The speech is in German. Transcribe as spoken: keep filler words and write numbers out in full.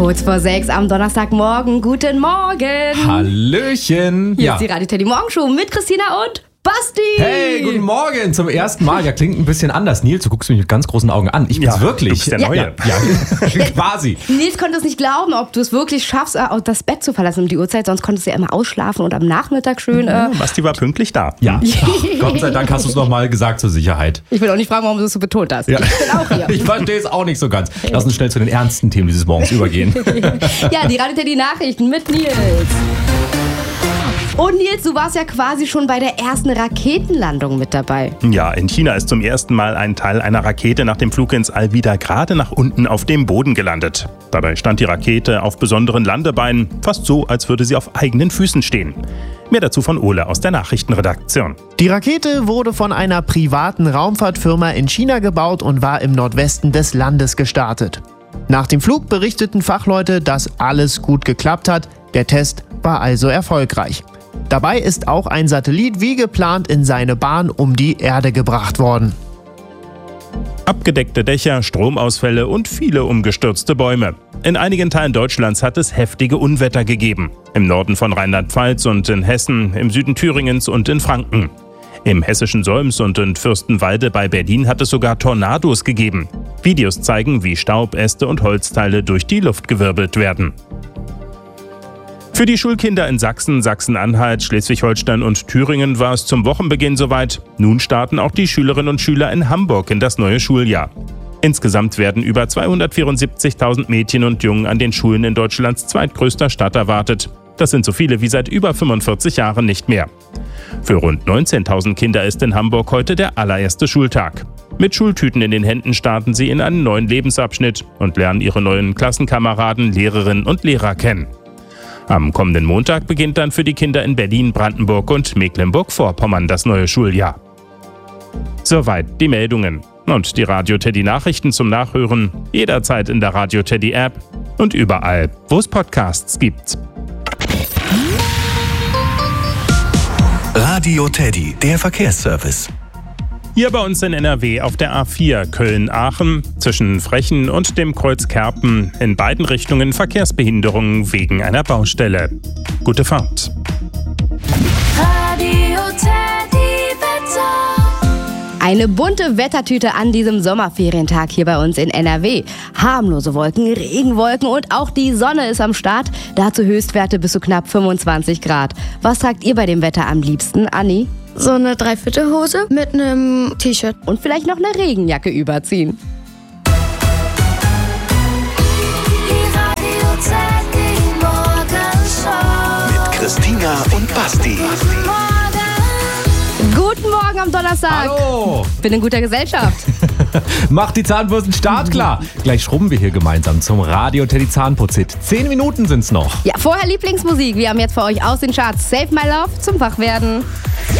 Kurz vor sechs am Donnerstagmorgen. Guten Morgen. Hallöchen. Hier ja. ist die Radio Teddy Morgenshow mit Christina und Basti. Hey, guten Morgen zum ersten Mal. Ja, klingt ein bisschen anders. Nils, du guckst mich mit ganz großen Augen an. Ich bin's ja, wirklich. Du bist der Neue. Ja, ja. Quasi. Nils konnte es nicht glauben, ob du es wirklich schaffst, das Bett zu verlassen um die Uhrzeit. Sonst konntest du ja immer ausschlafen und am Nachmittag schön... Äh Basti war pünktlich da. Ja, Ach, Gott sei Dank hast du es nochmal gesagt zur Sicherheit. Ich will auch nicht fragen, warum du es so betont hast. Ja. Ich bin auch hier. Ich verstehe es auch nicht so ganz. Lass uns schnell zu den ernsten Themen dieses Morgens übergehen. Ja, die Radio Teddy Nachrichten mit Nils. Und Nils, du warst ja quasi schon bei der ersten Raketenlandung mit dabei. Ja, in China ist zum ersten Mal ein Teil einer Rakete nach dem Flug ins All wieder gerade nach unten auf dem Boden gelandet. Dabei stand die Rakete auf besonderen Landebeinen, fast so, als würde sie auf eigenen Füßen stehen. Mehr dazu von Ole aus der Nachrichtenredaktion. Die Rakete wurde von einer privaten Raumfahrtfirma in China gebaut und war im Nordwesten des Landes gestartet. Nach dem Flug berichteten Fachleute, dass alles gut geklappt hat. Der Test war also erfolgreich. Dabei ist auch ein Satellit wie geplant in seine Bahn um die Erde gebracht worden. Abgedeckte Dächer, Stromausfälle und viele umgestürzte Bäume. In einigen Teilen Deutschlands hat es heftige Unwetter gegeben. Im Norden von Rheinland-Pfalz und in Hessen, im Süden Thüringens und in Franken. Im hessischen Solms und in Fürstenwalde bei Berlin hat es sogar Tornados gegeben. Videos zeigen, wie Staub, Äste und Holzteile durch die Luft gewirbelt werden. Für die Schulkinder in Sachsen, Sachsen-Anhalt, Schleswig-Holstein und Thüringen war es zum Wochenbeginn soweit. Nun starten auch die Schülerinnen und Schüler in Hamburg in das neue Schuljahr. Insgesamt werden über zweihundertvierundsiebzigtausend Mädchen und Jungen an den Schulen in Deutschlands zweitgrößter Stadt erwartet. Das sind so viele wie seit über fünfundvierzig Jahren nicht mehr. Für rund neunzehntausend Kinder ist in Hamburg heute der allererste Schultag. Mit Schultüten in den Händen starten sie in einen neuen Lebensabschnitt und lernen ihre neuen Klassenkameraden, Lehrerinnen und Lehrer kennen. Am kommenden Montag beginnt dann für die Kinder in Berlin, Brandenburg und Mecklenburg-Vorpommern das neue Schuljahr. Soweit die Meldungen. Und die Radio Teddy Nachrichten zum Nachhören jederzeit in der Radio Teddy App und überall, wo es Podcasts gibt. Radio Teddy, der Verkehrsservice. Hier bei uns in N R W auf der A vier Köln-Aachen zwischen Frechen und dem Kreuz Kerpen in beiden Richtungen Verkehrsbehinderungen wegen einer Baustelle. Gute Fahrt. Radio Teddy Wetter. Eine bunte Wettertüte an diesem Sommerferientag hier bei uns in N R W. Harmlose Wolken, Regenwolken und auch die Sonne ist am Start. Dazu Höchstwerte bis zu knapp fünfundzwanzig Grad. Was tragt ihr bei dem Wetter am liebsten, Anni? So eine Dreiviertelhose mit einem T-Shirt. Und vielleicht noch eine Regenjacke überziehen. Die Radio Teddy Morgenshow. Mit Christina und Basti. Morgen. Guten Morgen am Donnerstag. Hallo. Bin in guter Gesellschaft. Macht die Zahnbürsten startklar. Gleich schrubben wir hier gemeinsam zum Radio Teddy Zahnputzhit. Zehn Minuten sind's noch. Ja, vorher Lieblingsmusik. Wir haben jetzt für euch aus den Charts Save My Love zum Wachwerden.